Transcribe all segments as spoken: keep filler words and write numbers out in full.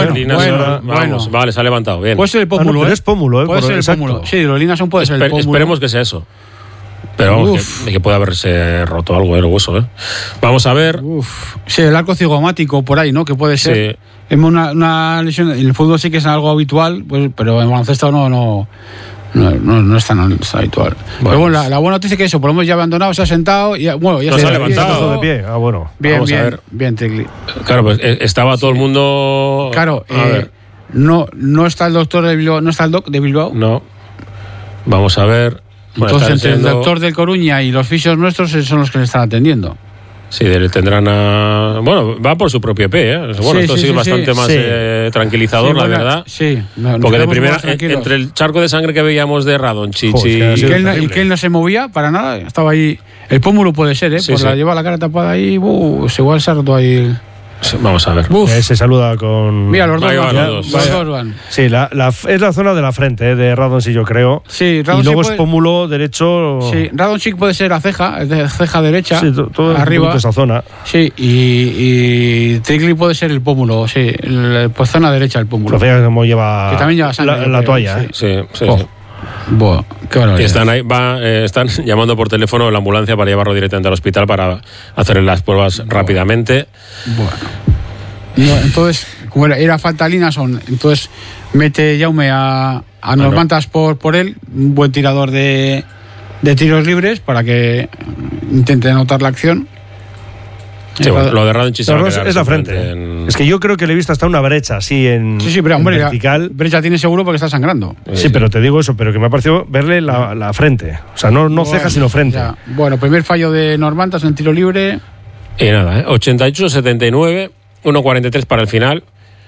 bueno, Linason, bueno, vamos, bueno. vale, se ha levantado, bien. Puede ser el pómulo, Ah, no, pero ¿eh? es pómulo, ¿eh? Puede Por- ser el exacto. pómulo. Sí, los Linason puede ser el Esper- pómulo. esperemos que sea eso. Pero vamos, que, que puede haberse roto algo el hueso, ¿eh? Vamos a ver. Uf. Sí, el arco cigomático por ahí, ¿no? Que puede ser. Sí. Es una, una lesión. En el fútbol sí que es algo habitual, pues, pero en baloncesto no, no, no, no, no es tan, es tan habitual. Pero bueno, la, la buena noticia es que eso, por lo menos ya ha abandonado, se ha sentado y bueno, ya No se ha está levantado. de pie. Ah, bueno. Bien, Vamos a bien, ver. bien, Trigli. Claro, pues eh, estaba todo el mundo. Claro, a eh, ver. no, no está el doctor de Bilbao, no está el doc de Bilbao. No. Vamos a ver. Bueno, Entonces, están entre el siendo- doctor del Coruña y los fisios nuestros eh, son los que le están atendiendo. Sí, le tendrán a. Bueno, va por su propio pie, ¿eh? Bueno, Sí, esto sí, sí, sí, es bastante sí. más Sí. eh, tranquilizador, Sí, la bueno, verdad. Sí, no- nos Porque de quedamos primera, más tranquilos. entre el charco de sangre que veíamos de Radončić Joder, y. que ha Y sido que, él no, y terrible. que él no se movía para nada, estaba ahí. El pómulo puede ser, ¿eh? Sí, Pues sí. la lleva la cara tapada ahí, uh, se igual se ha roto ahí. Sí, vamos a ver. Uf, Eh, se saluda con... mira, los dos Ahí van van. los Los dos. dos van. Sí, la, la- es la zona de la frente, eh, de Radončić, yo creo. Sí, Y Radončić luego es puede- pómulo derecho... Sí, Radončić puede ser la ceja, es de ceja derecha, Sí, to- todo un arriba. poquito esa zona. Sí, y, y Trigli puede ser el pómulo, sí, el, pues zona derecha el pómulo. Pero fíjate cómo lleva, Que también lleva sangre, la, yo la creo, toalla. sí. ¿eh? Sí, sí, Oh, sí. Buah, qué barbaridad. Y están ahí, va, eh, están llamando por teléfono a la ambulancia para llevarlo directamente al hospital para hacerle las pruebas rápidamente. Bueno. No, entonces, como era, era falta Linason, entonces mete Jaume a, a Normantas por, por él, un buen tirador de, de tiros libres para que intente anotar la acción. Sí, bueno, lo de Radončić se va a Pero es, quedar es la simplemente frente. en- Es que yo creo que le he visto hasta una brecha así en, Sí, sí, pero en hombre, vertical. brecha tiene seguro porque está sangrando. Sí, pero te digo eso, pero que me ha parecido verle la, la frente. O sea, no, no Bueno, ceja, sino frente. ya. Bueno, primer fallo de Normantas en tiro libre. Y nada, ¿eh? ochenta y ocho setenta y nueve, uno cuarenta y tres para el final.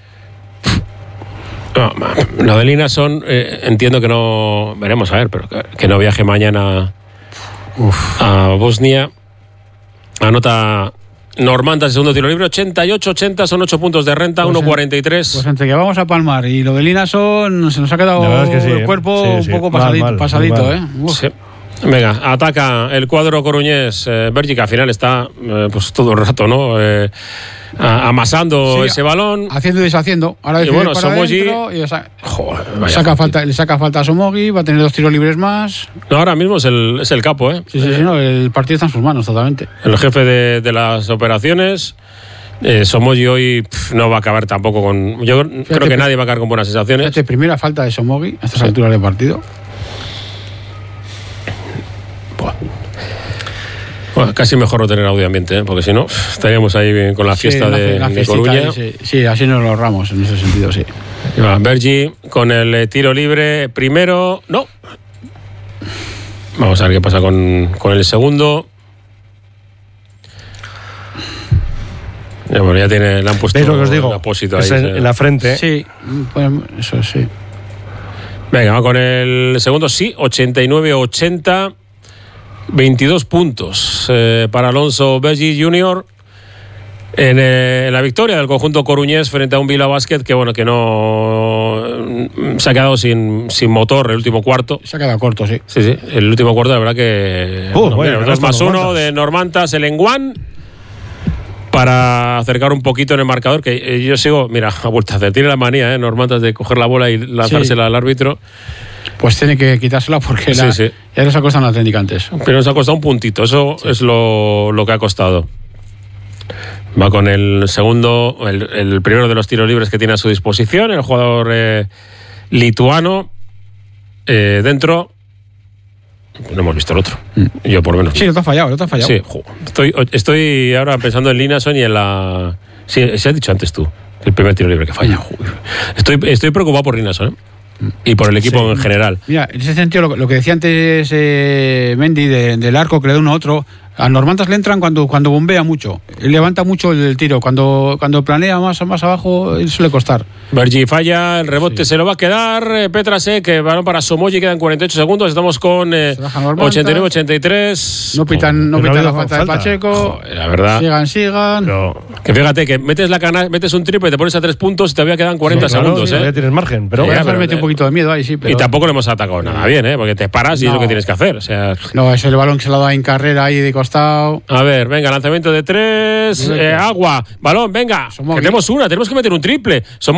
No, ma- lo de Linason, eh, entiendo que no. Veremos a ver, pero que, que no viaje mañana a Bosnia. Anota Normantas, segundo tiro libre, ochenta y ocho ochenta, son ocho puntos de renta, Pues uno en- cuarenta y tres. Pues entre que vamos a palmar y lo de Linason, se nos ha quedado La verdad es que sí, el ¿eh? cuerpo Sí, un sí. poco Mal, pasadito, mal, pasadito mal. ¿eh? Uf. Sí. Venga, ataca el cuadro coruñés. Eh, Bélgica al final está eh, pues todo el rato, ¿no? Eh, a- amasando Sí, ese balón. Haciendo y deshaciendo. Ahora Y decide bueno, para Somogy- adentro y sa- Joder, vaya saca fastidio. falta, le saca falta a Somogy, va a tener dos tiros libres más. No, ahora mismo es el, es el capo, ¿eh? Sí, sí, sí, no, el partido está en sus manos totalmente. El jefe de, de las operaciones. Eh, Somogy hoy pf, no va a acabar tampoco con. Yo creo que que- nadie va a acabar con buenas sensaciones. Fíjate, primera falta de Somogy a estas alturas del partido. Bueno, casi mejor no tener audio ambiente, ¿eh? Porque si no, estaríamos ahí bien con la fiesta Sí, de, la de fiestita Coruña. ahí, sí, sí, así nos lo ahorramos en ese sentido, sí. Y va, Bergi con el eh, tiro libre primero. No. Vamos a ver qué pasa con, con el segundo. Ya, bueno, ya tiene, le han puesto ¿Veis lo que os digo? el apósito ahí. Es en, sí. en la frente. Sí, bueno, eso sí. Venga, va con el segundo, sí, ochenta y nueve ochenta, veintidós puntos eh, para Alonso Bergi junior en, eh, en la victoria del conjunto coruñés frente a un Bilbao Basket que bueno, que no mm, se ha quedado sin, sin motor el último cuarto. Se ha quedado corto, sí. Sí, sí, el último cuarto, la verdad que. Uh, bueno, mira, el dos resto más Normantas. uno de Normantas, el Enguan, para acercar un poquito en el marcador. Que eh, yo sigo, mira, a vuelta a hacer. Tiene la manía, ¿eh? Normantas, de coger la bola y lanzársela Sí. al árbitro. Pues tiene que quitársela porque Sí, la- sí. ya les ha costado una técnica antes. Pero nos ha costado un puntito, eso es lo, lo que ha costado. Va con el segundo, el, el primero de los tiros libres que tiene a su disposición, el jugador eh, lituano. Eh, dentro. No hemos visto el otro. Yo por lo menos. Sí, no te ha fallado, no te ha fallado. Sí, jo, estoy, estoy ahora pensando en Linason y en la. Sí, se ha dicho antes tú, el primer tiro libre que falla. Jo. Estoy, estoy preocupado por Linason, ¿eh? Y por el equipo Sí. en general. Mira, en ese sentido, lo, lo que decía antes eh, Mendy de- del arco que le da uno a otro, a Normantas le entran cuando, cuando bombea mucho. Él levanta mucho el, el tiro. Cuando, cuando planea más, más abajo, él suele costar. Bergi falla, el rebote se lo va a quedar. Eh, Petrasek, que balón para Somogy, quedan cuarenta y ocho segundos. Estamos con eh, Se baja Normantas. ochenta y nueve ochenta y tres. No pitan, no pero pitan no ha la habido falta de falta. Pacheco. Joder, la verdad. Sigan, sigan. Pero, Que fíjate que metes la cana, metes un triple, te pones a tres puntos y todavía quedan cuarenta claro, segundos. todavía ¿eh? tienes margen. Pero Sí, Voy a pero- meter un poquito de miedo ahí, sí. Pero Y tampoco le hemos atacado nada bien, ¿eh? Porque te paras y es No. lo que tienes que hacer. O sea, No, es el balón que se lo da en carrera ahí de costado. a ver, venga, lanzamiento de tres. Muy eh, bien. agua, balón, venga. Somogy. Que tenemos una, tenemos que meter un triple. Somos